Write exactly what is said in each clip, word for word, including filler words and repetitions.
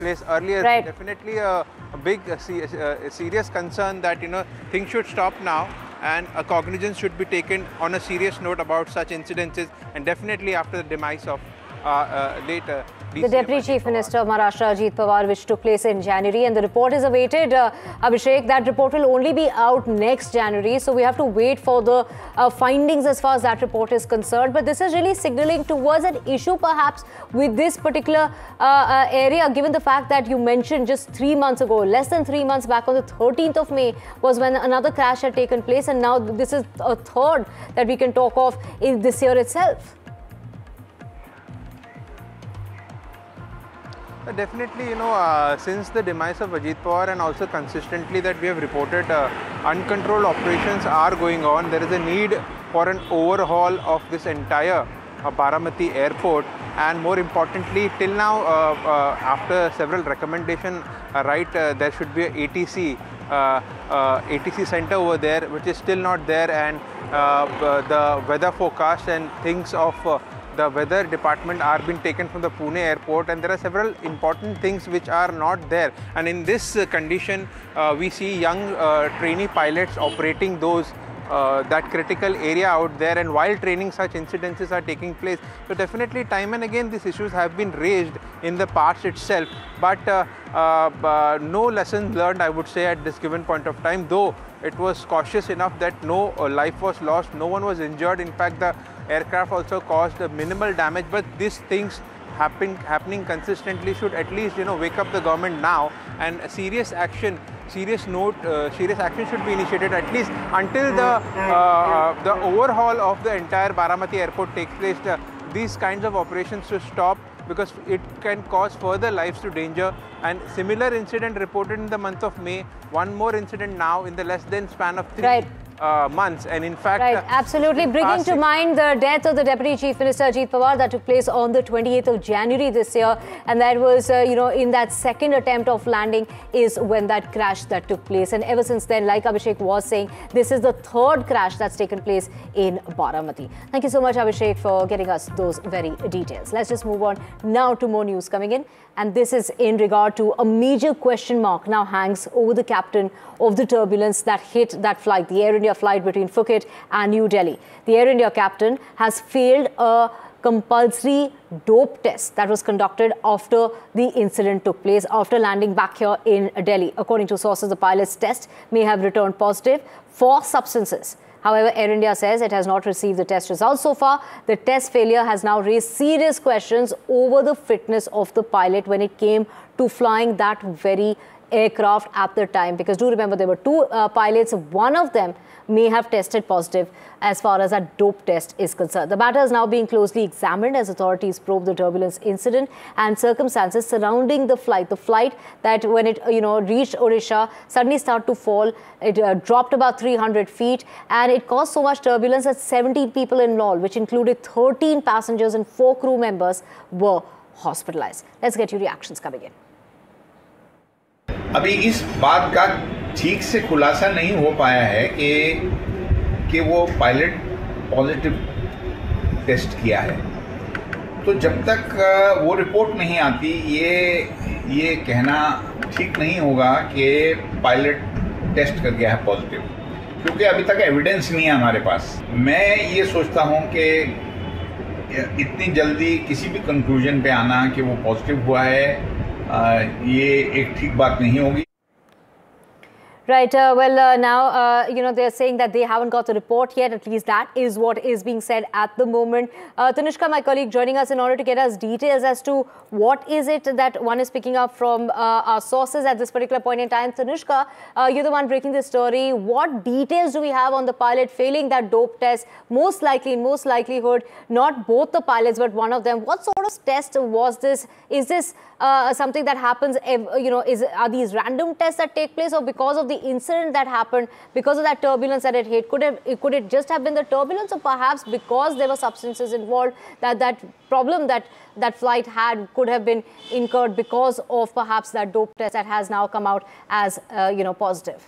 place earlier. Right. Definitely a, a big, a, a serious concern that, you know, things should stop now, and a cognizance should be taken on a serious note about such incidences, and definitely after the demise of uh, uh, later. The Deputy Chief Minister of Maharashtra, Ajit Pawar, which took place in January, and the report is awaited. Uh, Abhishek, that report will only be out next January, so we have to wait for the uh, findings as far as that report is concerned. But this is really signaling towards an issue perhaps with this particular uh, uh, area, given the fact that you mentioned just three months ago, less than three months back on the thirteenth of May was when another crash had taken place, and now this is a third that we can talk of in this year itself. Definitely, you know, uh, since the demise of Ajit Pawar, and also consistently that we have reported uh, uncontrolled operations are going on, there is a need for an overhaul of this entire uh, Baramati airport. And more importantly, till now, uh, uh, after several recommendations, uh, right, uh, there should be a ATC, uh, uh, ATC center over there, which is still not there, and uh, the weather forecast and things of uh, the weather department are being taken from the Pune airport, and there are several important things which are not there. And in this uh, condition, uh, we see young uh, trainee pilots operating those uh, that critical area out there, and while training, such incidences are taking place. So definitely, time and again, these issues have been raised in the past itself, but uh, uh, uh, no lessons learned, I would say, at this given point of time, though it was cautious enough that no uh, life was lost, no one was injured. In fact, the aircraft also caused a minimal damage, but these things happen, happening consistently should at least, you know, wake up the government now, and a serious action, serious note, uh, serious action should be initiated at least until the uh, the overhaul of the entire Baramati airport takes place. Uh, these kinds of operations should stop, because it can cause further lives to danger. And similar incident reported in the month of May, one more incident now in the less than span of three right. Uh, months, and in fact, right, uh, absolutely, bringing to mind the death of the Deputy Chief Minister Ajit Pawar that took place on the twenty-eighth of January this year, and that was, uh, you know, in that second attempt of landing is when that crash that took place. And ever since then, like Abhishek was saying, this is the third crash that's taken place in Baramati. Thank you so much, Abhishek, for getting us those very details. Let's just move on now to more news coming in, and this is in regard to a major question mark now hangs over the captain of the turbulence that hit that flight, the Air India flight between Phuket and New Delhi. The Air India captain has failed a compulsory dope test that was conducted after the incident took place, after landing back here in Delhi. According to sources, the pilot's test may have returned positive for substances. However, Air India says it has not received the test results so far. The test failure has now raised serious questions over the fitness of the pilot when it came to flying that very aircraft at the time, because do remember there were two uh, pilots. One of them may have tested positive as far as that dope test is concerned. The matter is now being closely examined as authorities probe the turbulence incident and circumstances surrounding the flight. The flight that when it you know reached Odisha suddenly started to fall. It uh, dropped about three hundred feet, and it caused so much turbulence that seventeen people involved, which included thirteen passengers and four crew members, were hospitalized. Let's get your reactions coming in. अभी इस बात का ठीक से खुलासा नहीं हो पाया है कि कि वो पायलट पॉजिटिव टेस्ट किया है, तो जब तक वो रिपोर्ट नहीं आती ये ये कहना ठीक नहीं होगा कि पायलट टेस्ट कर गया है पॉजिटिव, क्योंकि अभी तक एविडेंस नहीं है हमारे पास। मैं ये सोचता हूँ कि इतनी जल्दी किसी भी कंक्लूजन पे आना कि वो पॉजिटिव हुआ है, Uh, ये एक ठीक बात नहीं होगी। Right. Uh, well, uh, now, uh, you know, they're saying that they haven't got a report yet. At least that is what is being said at the moment. Uh, Tanushka, my colleague, joining us in order to get us details as to what is it that one is picking up from uh, our sources at this particular point in time. Tanushka, uh, you're the one breaking this story. What details do we have on the pilot failing that dope test? Most likely, in most likelihood, not both the pilots, but one of them. What sort of test was this? Is this uh, something that happens, you know, is are these random tests that take place, or because of the incident that happened, because of that turbulence that it hit, could it could it just have been the turbulence, or perhaps because there were substances involved, that that problem that that flight had could have been incurred because of perhaps that dope test that has now come out as uh, you know positive?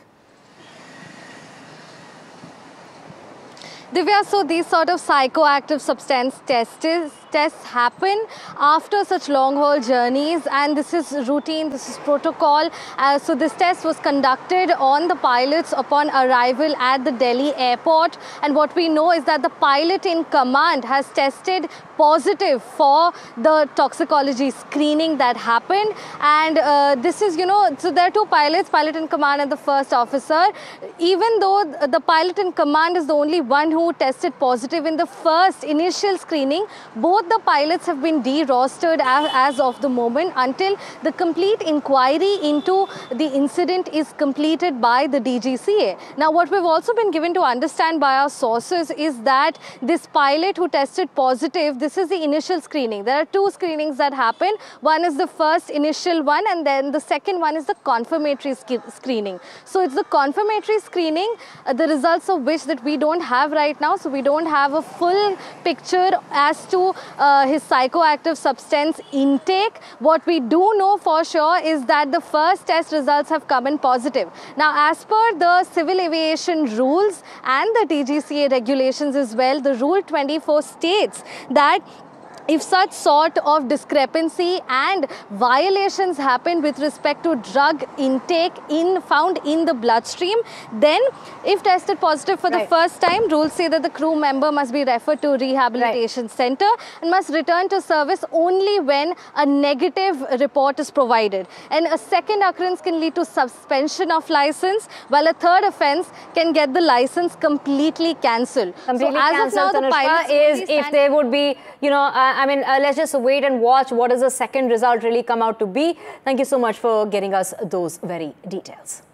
Divya, so these sort of psychoactive substance tests tests happen after such long haul journeys, and this is routine, this is protocol. Uh, so this test was conducted on the pilots upon arrival at the Delhi airport, and what we know is that the pilot in command has tested positive for the toxicology screening that happened. And uh, this is, you know, so there are two pilots, pilot in command and the first officer. Even though the pilot in command is the only one who tested positive in the first initial screening, both the pilots have been de-rostered as, as of the moment until the complete inquiry into the incident is completed by the D G C A. Now, what we've also been given to understand by our sources is that this pilot who tested positive, this is the initial screening. There are two screenings that happen. One is the first initial one, and then the second one is the confirmatory sc screening. So it's the confirmatory screening, uh, the results of which that we don't have right now. So we don't have a full picture as to uh, his psychoactive substance intake. What we do know for sure is that the first test results have come in positive. Now, as per the civil aviation rules and the D G C A regulations as well, the Rule twenty-four states that if such sort of discrepancy and violations happen with respect to drug intake in found in the bloodstream, then if tested positive for right. the first time, rules say that the crew member must be referred to rehabilitation right. center and must return to service only when a negative report is provided. And a second occurrence can lead to suspension of license, while a third offence can get the license completely cancelled. Completely so as cancelled, of now, the pilot is if there would be, you know, uh, I mean, uh, let's just wait and watch what does the second result really come out to be. Thank you so much for getting us those very details.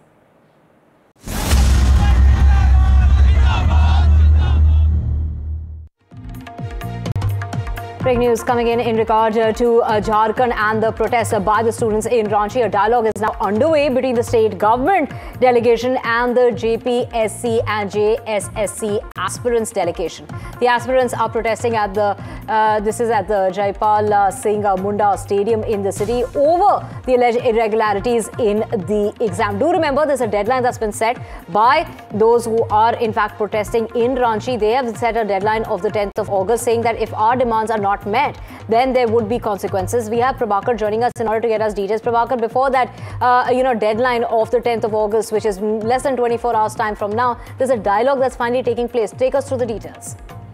Breaking news coming in in regard uh, to uh, Jharkhand and the protests uh, by the students in Ranchi. A dialogue is now underway between the state government delegation and the J P S C and J S S C aspirants delegation. The aspirants are protesting at the, uh, this is at the Jaipal uh, Singh Munda Stadium in the city over the alleged irregularities in the exam. Do remember there's a deadline that's been set by those who are in fact protesting in Ranchi. They have set a deadline of the tenth of August saying that if our demands are not not met, then there would be consequences. We have Prabhakar joining us in order to get us details. Prabhakar, before that, uh, you know, deadline of the tenth of August, which is less than twenty-four hours time from now, there's a dialogue that's finally taking place. Take us through the details.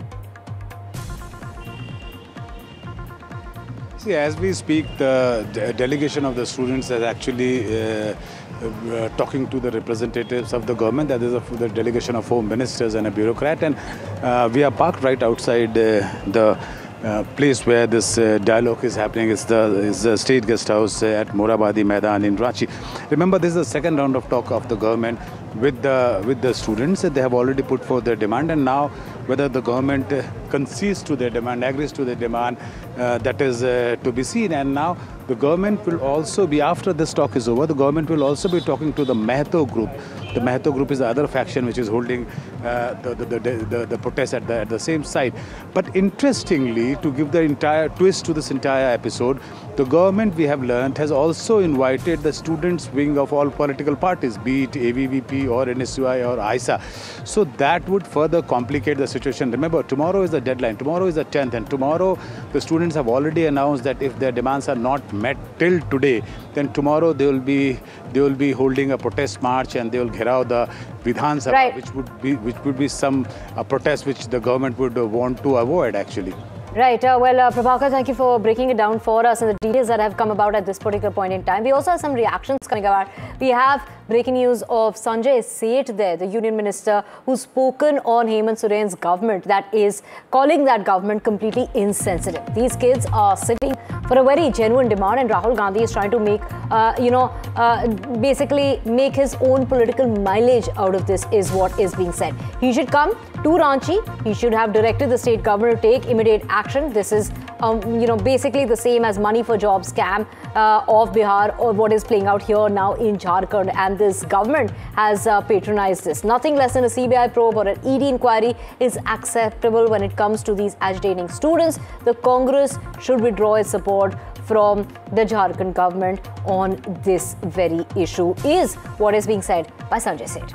See, as we speak, the de delegation of the students is actually uh, uh, talking to the representatives of the government. That is a, the delegation of four ministers and a bureaucrat, and uh, we are parked right outside uh, the Uh, place where this uh, dialogue is happening. Is the is the state guest house uh, at Morabadi Maidan in Ranchi. Remember, this is the second round of talk of the government with the with the students. They have already put forth their demand, and now whether the government uh, concedes to their demand, agrees to their demand, uh, that is uh, to be seen. And now the government will also be, after this talk is over, the government will also be talking to the Mahto group. The Mahto group is the other faction which is holding uh, the, the, the, the, the protest at the, at the same site. But interestingly, to give the entire twist to this entire episode, the government, we have learned, has also invited the students' wing of all political parties, be it A V V P or N S U I or I S A. So that would further complicate the situation. Remember, tomorrow is the deadline. Tomorrow is the tenth, and tomorrow the students have already announced that if their demands are not met till today, then tomorrow they will be they will be holding a protest march, and they will gherav the Vidhan Sabha, right. which would be which would be some uh, protest which the government would uh, want to avoid actually. Right. Uh, well, uh, Prabhakar, thank you for breaking it down for us and the details that have come about at this particular point in time. We also have some reactions coming about. We have breaking news of Sanjay Seth there, the union minister, who's spoken on Hemant Soren's government, that is calling that government completely insensitive. These kids are sitting for a very genuine demand, and Rahul Gandhi is trying to make, uh, you know, uh, basically make his own political mileage out of this, is what is being said. He should come to Ranchi. He should have directed the state government to take immediate action. This is, um, you know, basically the same as money for job scam uh, of Bihar, or what is playing out here now in Jharkhand. And this government has uh, patronized this. Nothing less than a C B I probe or an E D inquiry is acceptable when it comes to these agitating students. The Congress should withdraw its support from the Jharkhand government on this very issue, is what is being said by Sanjay Seth.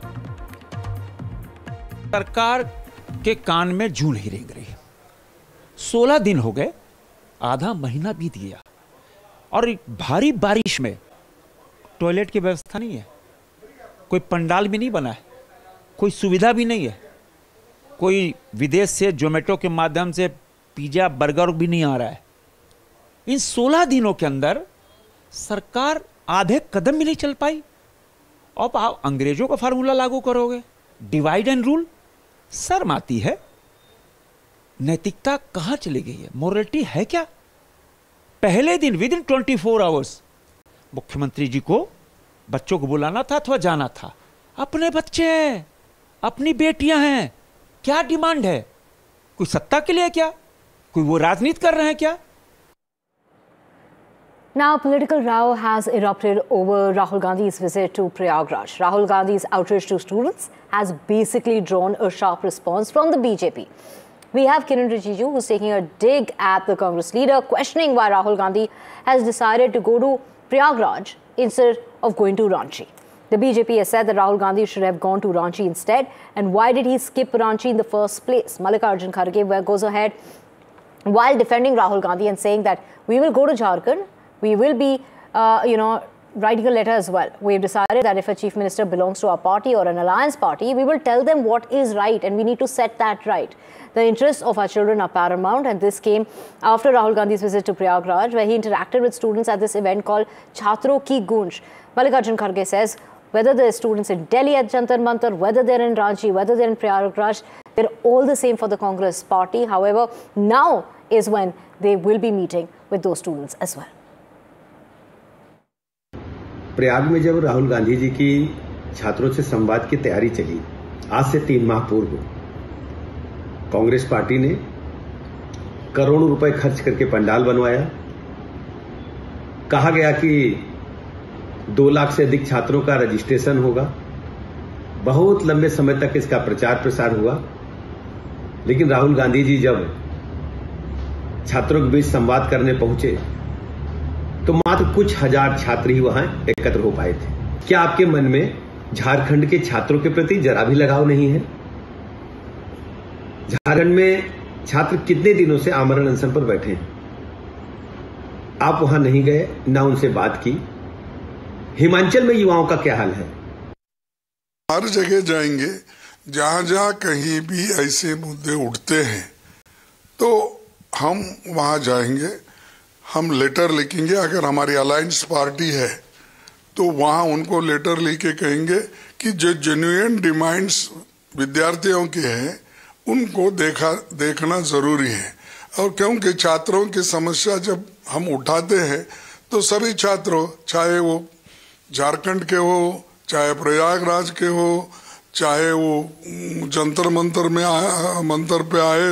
सरकार के कान में जूं ही रेंग रही। सोलह दिन हो गए, आधा महीना बीत गया और एक भारी बारिश में टॉयलेट की व्यवस्था नहीं है, कोई पंडाल भी नहीं बना है, कोई सुविधा भी नहीं है, कोई विदेश से जोमेटो के माध्यम से पिज्जा बर्गर भी नहीं आ रहा है। इन सोलह दिनों के अंदर सरकार आधे कदम भी नहीं चल पाई। अब आप अंग्रेजों का फार्मूला लागू करोगे, डिवाइड एंड रूल। शर्म आती है। नैतिकता कहां चली गई है? मोरलिटी है क्या? पहले दिन with in twenty four hours मुख्यमंत्री जी को बच्चों को बुलाना था अथवा जाना था। अपने बच्चे हैं, अपनी बेटियां हैं, क्या डिमांड है? कोई सत्ता के लिए क्या? कोई वो राजनीति कर रहे हैं क्या? Now, political row has erupted over Rahul Gandhi's visit to Prayagraj. Rahul Gandhi's outreach to students has basically drawn a sharp response from the B J P. We have Kiran Rijiju, who's taking a dig at the Congress leader, questioning why Rahul Gandhi has decided to go to Prayagraj instead of going to Ranchi. The B J P has said that Rahul Gandhi should have gone to Ranchi instead. And why did he skip Ranchi in the first place? Mallikarjun Kharge goes ahead while defending Rahul Gandhi and saying that we will go to Jharkhand. We will be, uh, you know, writing a letter as well. We've decided that if a chief minister belongs to our party or an alliance party, we will tell them what is right and we need to set that right. The interests of our children are paramount, and this came after Rahul Gandhi's visit to Prayagraj, where he interacted with students at this event called Chhatron Ki Gunj. Mallikarjun Kharge says whether they're students in Delhi at Jantar Mantar, whether they're in Ranchi, whether they're in Prayagraj, they're all the same for the Congress party. However, now is when they will be meeting with those students as well. Prayag में जब राहुल गांधी जी की छात्रों से संवाद की तैयारी चली, आज से तीन माह पूर्व कांग्रेस पार्टी ने करोड़ों रुपए खर्च करके पंडाल बनवाया। कहा गया कि दो लाख से अधिक छात्रों का रजिस्ट्रेशन होगा। बहुत लंबे समय तक इसका प्रचार प्रसार हुआ, लेकिन राहुल गांधी जी जब छात्रों के बीच संवाद करने पहुंचे तो मात्र कुछ हजार छात्र ही वहां एकत्र हो पाए थे। क्या आपके मन में झारखंड के छात्रों के प्रति जरा भी लगाव नहीं है? झारखंड में छात्र कितने दिनों से आमरण अनशन पर बैठे हैं, आप वहां नहीं गए, ना उनसे बात की। हिमाचल में युवाओं का क्या हाल है? हर जगह जाएंगे, जहां जहां कहीं भी ऐसे मुद्दे उठते हैं तो हम वहां जाएंगे, हम लेटर लिखेंगे। अगर हमारी अलायंस पार्टी है तो वहां उनको लेटर लिखे कहेंगे कि जो जेन्युइन डिमांड्स विद्यार्थियों के हैं उनको देखा देखना जरूरी है। और क्योंकि छात्रों की समस्या जब हम उठाते हैं तो सभी छात्रों, चाहे वो झारखंड के हो, चाहे प्रयागराज के हो, चाहे वो जंतर मंतर में आए मंतर पे आए